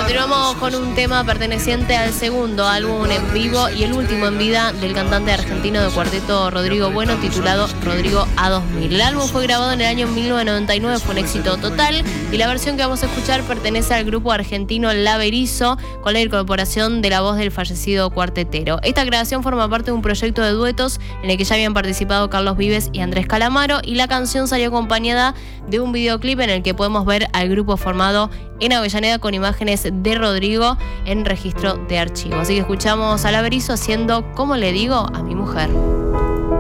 Continuamos con un tema perteneciente al segundo álbum en vivo y el último en vida del cantante argentino de cuarteto Rodrigo Bueno, titulado Rodrigo A2000. El álbum fue grabado en el año 1999, fue un éxito total y la versión que vamos a escuchar pertenece al grupo argentino La Berizo, con la incorporación de la voz del fallecido cuartetero. Esta grabación forma parte de un proyecto de duetos en el que ya habían participado Carlos Vives y Andrés Calamaro, y la canción salió acompañada de un videoclip en el que podemos ver al grupo formado en Avellaneda con imágenes de Rodrigo en registro de archivo. Así que escuchamos a La Berizo haciendo Como le digo a mi mujer.